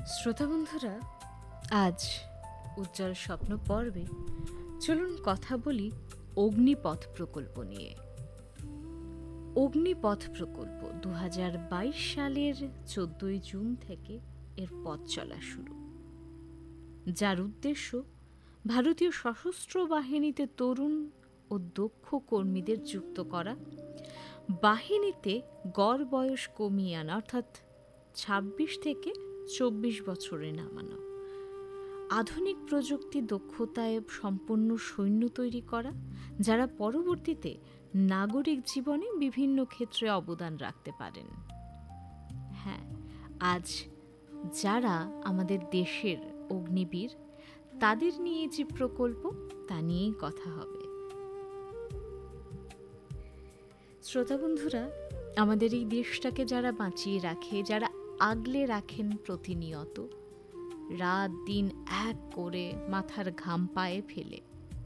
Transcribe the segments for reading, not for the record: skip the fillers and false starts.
শ্রোতা বন্ধুরা, আজ উজ্জ্বল স্বপ্ন পর্বে চলুন কথা বলি অগ্নিপথ প্রকল্প নিয়ে। অগ্নিপথ প্রকল্প 2022 সালের 14 জুন থেকে এর পথ চলা শুরু, যার উদ্দেশ্য ভারতীয় সশস্ত্র বাহিনীতে তরুণ ও দক্ষ কর্মীদের যুক্ত করা, বাহিনীতে গড় বয়স কমিয়ে আনা অর্থাৎ 26 থেকে 24 বছরে নামানো, আধুনিক প্রযুক্তি দক্ষতায় সম্পন্ন সৈন্য তৈরি করা, যারা পরবর্তীতে নাগরিক জীবনে বিভিন্ন ক্ষেত্রে অবদান রাখতে পারেন। হ্যাঁ, আজ যারা আমাদের দেশের অগ্নিবীর, তাদের নিয়ে যে প্রকল্প, তা নিয়েই কথা হবে। শ্রোতা বন্ধুরা, আমাদের এই দেশটাকে যারা বাঁচিয়ে রাখে, যারা আগলে রাখেন প্রতিনিয়ত, রাত দিন এক করে মাথার ঘাম পায়ে ফেলে,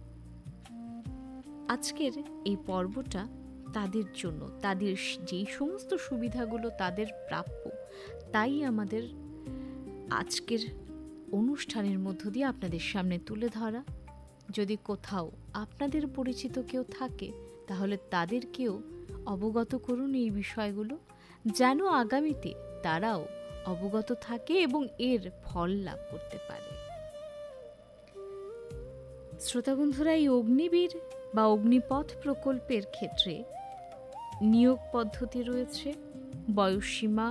আজকের এই পর্বটা তাদের জন্য, তাদের যেই সমস্ত সুবিধাগুলো তাদের প্রাপ্য, তাই আমাদের আজকের অনুষ্ঠানের মধ্য দিয়ে আপনাদের সামনে তুলে ধরা। যদি কোথাও আপনাদের পরিচিত কেউ থাকে, তাহলে তাদেরকেও অবগত করুন এই বিষয়গুলো, যেন আগামীতে তারাও অবগত থাকে এবং এর ফল লাভ করতে পারে। শ্রোতা বন্ধুরা, এই অগ্নিবীর বা অগ্নিপথ প্রকল্পের ক্ষেত্রে নিয়োগ পদ্ধতি রয়েছে। বয়সসীমা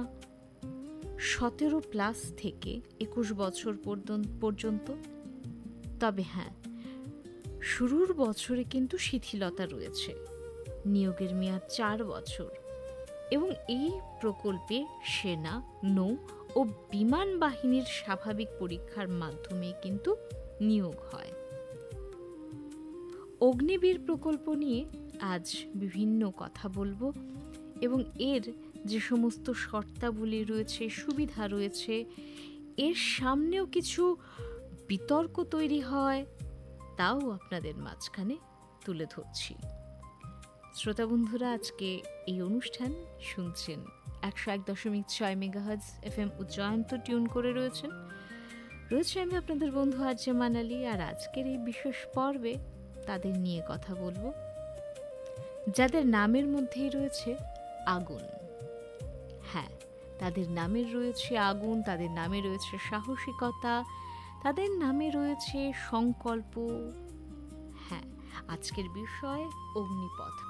17+ থেকে 21 বছর পর্যন্ত। তবে হ্যাঁ, শুরুর বছরে কিন্তু শিথিলতা রয়েছে। নিয়োগের মেয়াদ 4 বছর এবং এই প্রকল্পে সেনা, নৌ ও বিমান বাহিনীর স্বাভাবিক পরীক্ষার মাধ্যমে কিন্তু নিয়োগ হয়। অগ্নিবীর প্রকল্প নিয়ে আজ বিভিন্ন কথা বলবো এবং এর যে সমস্ত শর্তাবলী রয়েছে, সুবিধা রয়েছে, এর সামনেও কিছু বিতর্ক তৈরি হয়, তাও আপনাদের মাঝখানে তুলে ধরছি। শ্রোতা বন্ধুরা, আজকে এই অনুষ্ঠান শুনছেন 101.6 মেগাহার্জ FM উজ্জয়ন্ত টিউন করে রয়েছে আমি আপনাদের বন্ধু আরজে মানালি। আর আজকের এই বিশেষ পর্বে তাদের নিয়ে কথা বলবো, যাদের নামের মধ্যেই রয়েছে আগুন। হ্যাঁ, তাদের নামে রয়েছে আগুন, তাদের নামে রয়েছে সাহসিকতা, তাদের নামে রয়েছে সংকল্প। হ্যাঁ, আজকের বিষয় অগ্নিপথ